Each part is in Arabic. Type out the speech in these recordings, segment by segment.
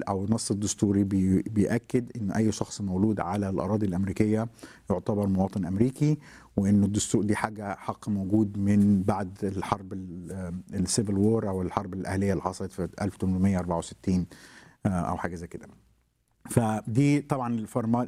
او النص الدستوري بيأكد ان اي شخص مولود على الاراضي الامريكيه يعتبر مواطن امريكي، وان الدستور دي حق موجود من بعد الحرب السيفل وور او الحرب الاهليه اللي حصلت في 1864 او حاجه زي كده. فدي طبعا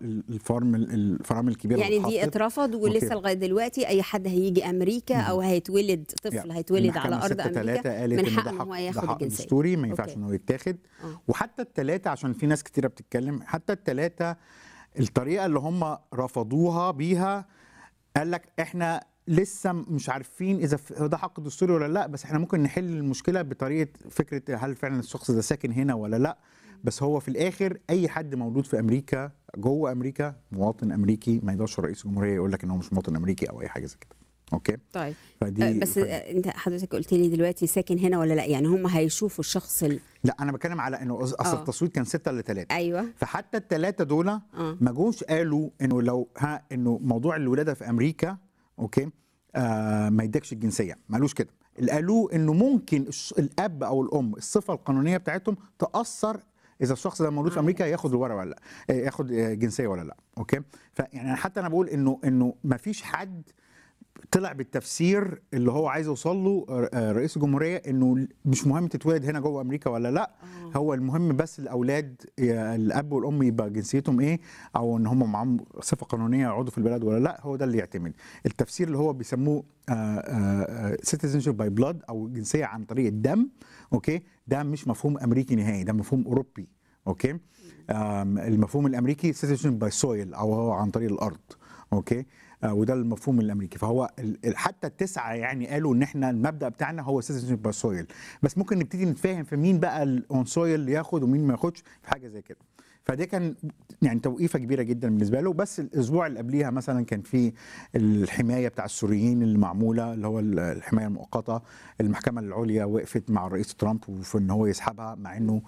الفرامل الكبيره يعني دي اترفض ولسه لغايه دلوقتي اي حد هيجي امريكا او هيتولد طفل هيتولد على ارض امريكا من حقه ان هو ياخد الجنسيه دستوري، ما ينفعش انه يتاخد. وحتى الثلاثه، عشان في ناس كتيره بتتكلم، حتى الثلاثه الطريقه اللي هم رفضوها بيها قال لك احنا لسه مش عارفين اذا ده حق دستوري ولا لا، بس احنا ممكن نحل المشكله بطريقه فكره هل فعلا الشخص ده ساكن هنا ولا لا. بس هو في الاخر اي حد مولود في امريكا جوه امريكا مواطن امريكي، ما يقدرش رئيس الجمهوريه يقول لك ان هو مش مواطن امريكي او اي حاجه زي كده. اوكي طيب بس انت حضرتك قلت لي دلوقتي ساكن هنا ولا لا، يعني هم هيشوفوا الشخص لا انا بتكلم على انه اصل التصويت كان 6-3. ايوه، فحتى الثلاثه دول ما جوش قالوا انه لو انه موضوع الولاده في امريكا اوكي ما يدكش الجنسيه، ما قالوش كده. اللي قالوه انه ممكن الاب او الام الصفه القانونيه بتاعتهم تاثر اذا الشخص ده مولود في امريكا ياخد الورقه ولا لا، ياخد جنسيه ولا لا. اوكي، فيعني حتى انا بقول انه ما فيش حد طلع بالتفسير اللي هو عايز يوصل له رئيس الجمهوريه، انه مش مهم تتولد هنا جوه امريكا ولا لا. هو المهم بس الاولاد الاب والام يبقى جنسيتهم ايه، او ان هم معاهم صفه قانونيه يقعدوا في البلد ولا لا. هو ده اللي يعتمد. التفسير اللي هو بيسموه citizenship by blood او جنسيه عن طريق الدم، اوكي، ده مش مفهوم امريكي نهائي، ده مفهوم اوروبي. اوكي، المفهوم الامريكي citizenship by soil او هو عن طريق الارض. اوكي، وده المفهوم الامريكي. فهو حتى التسعه يعني قالوا ان احنا المبدا بتاعنا هو citizenship by soil، بس ممكن نبتدي نتفاهم في مين بقى الاون سويل ياخد ومين ما ياخدش في حاجه زي كده. فده كان يعني توقيفه كبيره جدا بالنسبه له. بس الاسبوع اللي قبليها مثلا كان في الحمايه بتاع السوريين اللي معموله، اللي هو الحمايه المؤقته. المحكمه العليا وقفت مع الرئيس ترامب وفي ان هو يسحبها، مع انه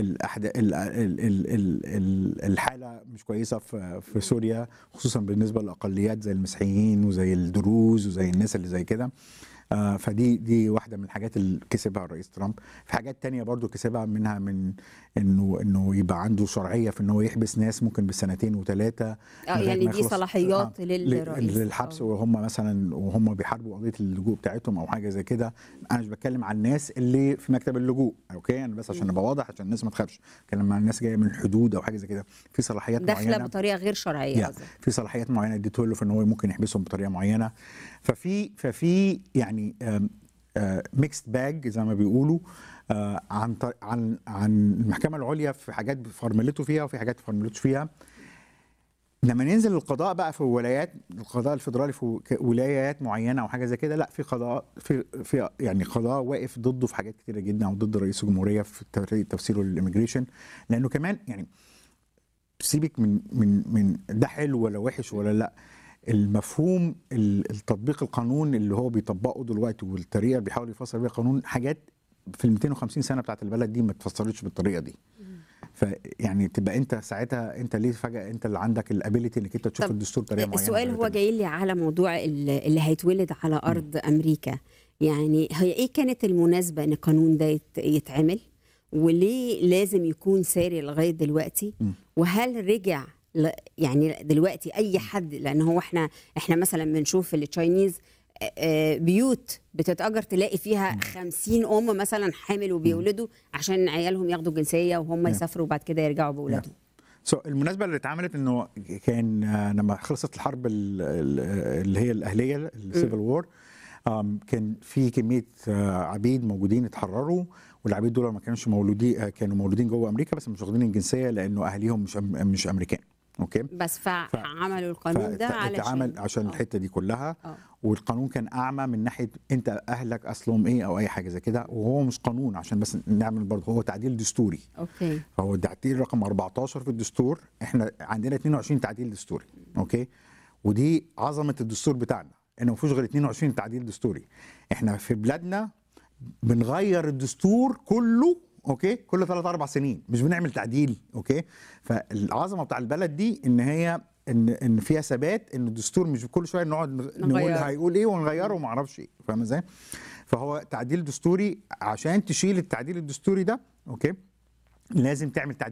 الحاله مش كويسه في سوريا، خصوصا بالنسبه للاقليات زي المسيحيين وزي الدروز وزي الناس اللي زي كده. فدي واحده من الحاجات اللي كسبها الرئيس ترامب. في حاجات تانية برضو كسبها، منها من انه يبقى عنده شرعيه في انه يحبس ناس ممكن بالسنتين وثلاثه. يعني دي صلاحيات للرئيس للحبس وهم مثلا وهم بيحاربوا قضيه اللجوء بتاعتهم او حاجه زي كده. انا مش بتكلم عن الناس اللي في مكتب اللجوء، اوكي، انا بس عشان ابقى واضح عشان الناس ما تخافش. بتكلم عن الناس جايه من الحدود او حاجه زي كده، في صلاحيات معينه داخله بطريقه غير شرعيه. في صلاحيات معينه اديته له في ان هو ممكن يحبسهم بطريقه معينه. ففي يعني ميكست باج زي ما بيقولوا عن المحكمه العليا، في حاجات فرملته فيها وفي حاجات فرملتش فيها. لما ننزل القضاء بقى في ولايات، القضاء الفيدرالي في ولايات معينه او حاجه زي كده، لا، في قضاء في يعني قضاء واقف ضده في حاجات كتيره جدا، او ضد رئيس الجمهوريه في تفسيره للإيميجريشن. لانه كمان يعني سيبك من ده حلو ولا وحش ولا لا، المفهوم التطبيق القانون اللي هو بيطبقه دلوقتي والطريقه اللي بيحاول يفسر بيها القانون، حاجات في ال 250 سنه بتاعت البلد دي ما اتفسرتش بالطريقه دي. فيعني تبقى انت ساعتها انت ليه فجاه انت اللي عندك الابيليتي انك انت تشوف الدستور بطريقه معينه. السؤال هو جاي لي على موضوع اللي هيتولد على ارض امريكا. يعني هي ايه كانت المناسبه ان القانون ده يتعمل، وليه لازم يكون ساري لغايه دلوقتي؟ وهل رجع يعني دلوقتي اي حد، لان هو احنا مثلا بنشوف التشاينيز بيوت بتتأجر تلاقي فيها 50 أم مثلا حامل وبيولدوا عشان عيالهم ياخدوا جنسية وهم يسافروا وبعد كده يرجعوا بأولادهم. المناسبة اللي اتعملت انه كان لما خلصت الحرب اللي هي الأهلية السيفل وور، كان في كمية عبيد موجودين اتحرروا، والعبيد دول ما كانوش مولودين، كانوا مولودين جوه أمريكا بس مش واخدين الجنسية لأنه أهليهم مش أمريكان. اوكي، بس فعملوا القانون ده عشان الحته دي كلها. والقانون كان اعمى من ناحيه انت اهلك اصلهم ايه او اي حاجه زي كده، وهو مش قانون، عشان بس نعمل برضه هو تعديل دستوري. اوكي، فهو تعديل رقم 14 في الدستور. احنا عندنا 22 تعديل دستوري. اوكي، ودي عظمه الدستور بتاعنا، انه ما فيهوش غير 22 تعديل دستوري. احنا في بلادنا بنغير الدستور كله، اوكي، كل 3-4 سنين، مش بنعمل تعديل. اوكي، فالعظمه بتاع البلد دي ان هي ان فيها ثبات، ان الدستور مش كل شويه نقعد نقول هيقول ايه ونغيره وما اعرفش ايه. فاهم ازاي؟ فهو تعديل دستوري، عشان تشيل التعديل الدستوري ده اوكي لازم تعمل تعديل